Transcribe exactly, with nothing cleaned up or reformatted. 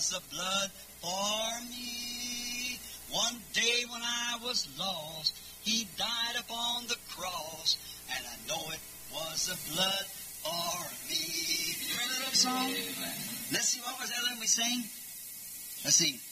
was the blood for me. One day when I was lost, He died upon the cross, and I know it was the blood for me. You remember that song? Let's see, what was that that we sing? Let's see.